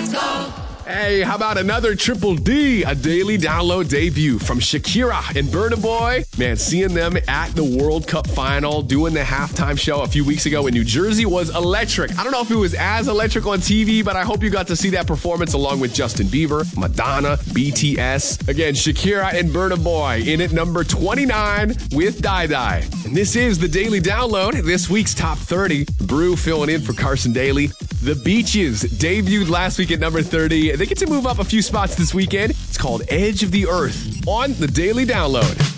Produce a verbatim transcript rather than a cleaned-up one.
Hey, how about another Triple D, a daily download debut from Shakira and Burna Boy? Man, seeing them at the World Cup final, doing the halftime show a few weeks ago in New Jersey was electric. I don't know if it was as electric on T V, but I hope you got to see that performance along with Justin Bieber, Madonna, B T S. Again, Shakira and Burna Boy in at number twenty-nine with Die Die. And this is the Daily Download, this week's top thirty. Brew filling in for Carson Daly. The Beaches debuted last week at number thirty. They get to move up a few spots this weekend. It's called Edge of the Earth on the Daily Download.